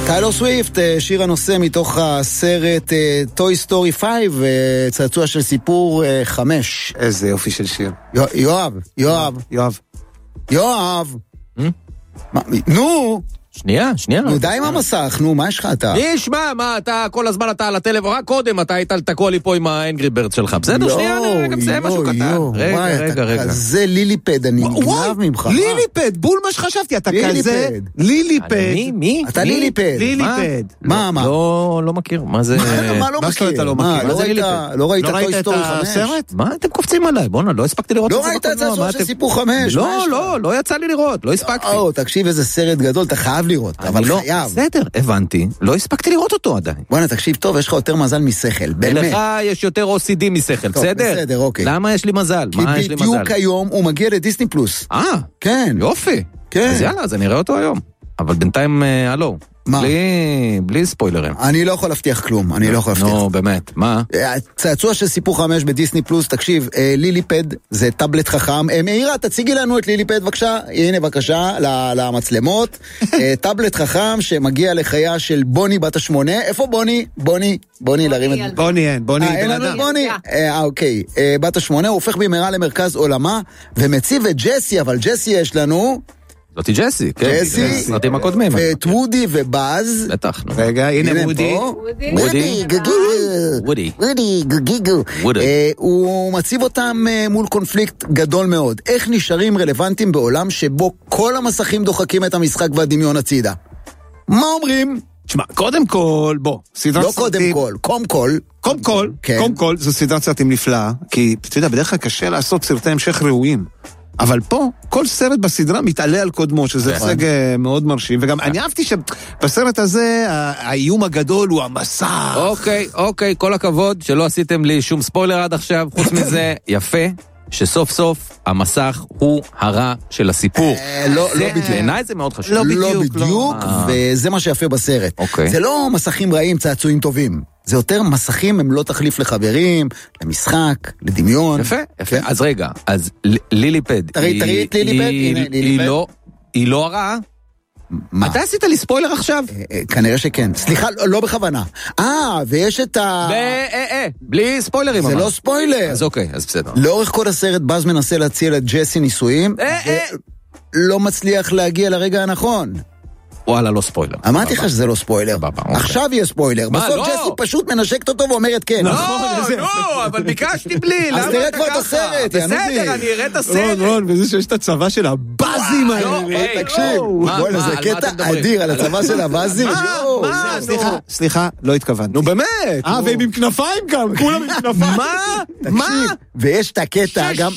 טיילור סוויפט, שיר הנושא מתוך הסרט טוי סטורי 5, צעצוע של סיפור 5. איזה יופי של שיר. יואב. נו. שנייה. נו, די עם המסך, נו, מה יש לך אתה? נשמע, מה, אתה כל הזמן אתה על הטלפון, רק קודם אתה היית תקוע לי פה עם האנגרי בירד שלך. בסדר, שנייה, אני רגע מסיים משהו קטן. רגע. כזה ליליפד, אני נגנב ממך. ליליפד, בול מה שחשבתי, אתה כזה ליליפד. מי? אתה ליליפד. מה? לא מכיר, מה זה? מה לא מכיר? אתה לא מכיר? לא ראית טוי סטורי 5? מה אתם קופצים עליי? בוא'נה, לא הספקתי לראות את זה. לא ראית צעצוע של סיפור 5? לא יצא לי לראות, לא הספקתי. תקשיב, איזה סרט גדול, אתה חייב לראות, אבל חייב. בסדר, הבנתי, לא הספקתי לראות אותו עדיין. בוא'נה, תקשיב טוב, יש לך יותר מזל משכל, באמת. לך יש יותר OCD משכל, בסדר? בסדר, אוקיי. למה יש לי מזל? כי בדיוק היום הוא מגיע לדיסני פלוס. כן. יופי. כן. אז יאללה, אז אני אראה אותו היום. אבל בינתיים, הלו. מה? בלי ספוילרים. אני לא יכול להבטיח כלום, נו, באמת, מה? צעצוע של סיפור 5 בדיסני פלוס, תקשיב, ליליפד זה טאבלט חכם. מאירה, תציגי לנו את ליליפד, בבקשה. הנה, בבקשה, למצלמות. טאבלט חכם שמגיע לחיה של בוני בת 8. איפה בוני? בוני, להרים את... בוני אין אין לנו בוני? אוקיי. בת 8, הוא הופך במהרה למרכז עולמה, ומציב את ג'סי, אבל ג'סי יש לנו... זאתי ג'סי, כן. ג'סי, סרטים הקודמים. ואת וודי ובאז. בטח, נו. רגע, הנה וודי, גגיגו. הוא מציב אותם מול קונפליקט גדול מאוד. איך נשארים רלוונטיים בעולם שבו כל המסכים דוחקים את המשחק והדמיון הצידה? מה אומרים? תשמע, קודם כל, לא קודם כל, קודם כל, זו סדרת סרטים נפלאה, כי, אתה יודע, בדרך כלל קשה לעשות סרטי המשך ראויים. אבל פה, כל סרט בסדרה מתעלה על קודמו, שזה הישג מאוד מרשים, וגם אני אהבתי שבסרט הזה, האיום הגדול הוא המסך. אוקיי, כל הכבוד שלא עשיתם לי שום ספוילר עד עכשיו, חוץ מזה, יפה, שסוף סוף המסך הוא הרע של הסיפור. לא בדיוק. בעיניי זה מאוד חשוב. לא בדיוק, וזה מה שיפה בסרט. זה לא מסכים רעים, צעצועים טובים. זה יותר מסכים, הם לא תחליף לחברים, למשחק, לדמיון. יפה. אז רגע, אז ליליפד. תראי את ליליפד. היא לא הרעה. אתה עשית לי ספוילר עכשיו? כנראה שכן. סליחה, לא בכוונה. ויש את בלי ספוילרים. זה לא ספוילר. אז אוקיי, אז בסדר. לאורך כל הסרט באז מנסה להציע לג'סי ניסויים, ולא מצליח להגיע לרגע הנכון. וואלה, לא ספוילר. אמרתי לך שזה לא ספוילר. עכשיו יהיה ספוילר. בסוף ג'סי פשוט מנשקת אותו ואומרת כן. לא, אבל ביקשתי בלי. אז תראה כבר את הסרט. בסדר, אני אראה את הסרט. וזה שיש את הצבא של הבאזים האלה. תקשיב, בוא'נה, זה קטע אדיר על הצבא של הבאזים. סליחה, לא התכוונתי. נו באמת. והם עם כנפיים גם, כולם עם כנפיים. מה? ויש את הקטע גם...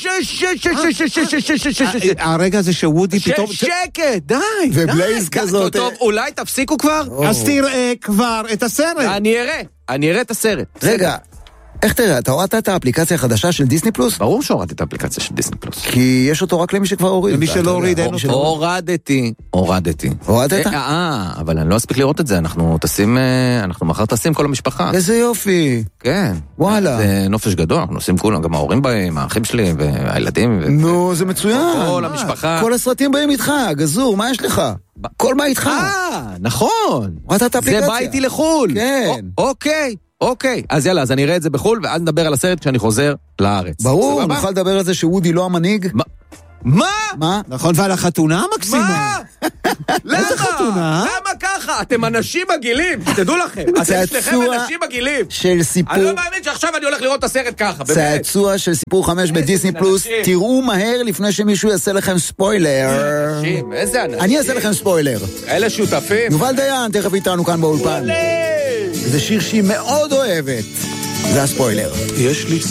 הרגע הזה שוודי פתאום... שקט, די. ובלייז כזאת. טוב, אולי תפסיקו כבר? אז תראה כבר את הסרט. אני אראה את הסרט. רגע, איך תראה? אתה הורדת את האפליקציה החדשה של דיסני פלוס? ברור שהורדתי את האפליקציה של דיסני פלוס. כי יש אותו רק למי שכבר הוריד. למי שלא הוריד, אין אותו. הורדתי. הורדת? אבל אני לא אספיק לראות את זה, אנחנו מחר טסים כל המשפחה. איזה יופי. כן. וואלה. זה נופש גדול, אנחנו נוסעים כולם, גם ההורים באים, האחים שלי והילדים. נו, זה מצוין. כל המשפחה. כל הסרטים באים איתך, גזור, מה יש לך? כל מה איתך? נכון. זה בא איתי לחול. כן. אוקיי, אז יאללה, אז אני אראה את זה בחול, ואז נדבר על הסרט כשאני חוזר לארץ. ברור, נוכל לדבר על זה שוודי לא המנהיג. מה? נכון, ועל החתונה המקסימה. מה? איזה חתונה? למה ככה? אתם אנשים מגעילים, תדעו לכם. אתם שניכם אנשים מגעילים. של סיפור... אני לא מאמין שעכשיו אני הולך לראות את הסרט ככה, באמת. צעצוע של סיפור 5 בדיסני פלוס. תראו מהר לפני שמישהו יעשה לכם ספוילר. איזה אנשים. אני אעשה לכם ספוילר. אלה שותפים. יובל דיין, תכף איתנו כאן באולפן. זה שיר שהיא מאוד אוהבת. זה הספוילר. יש לי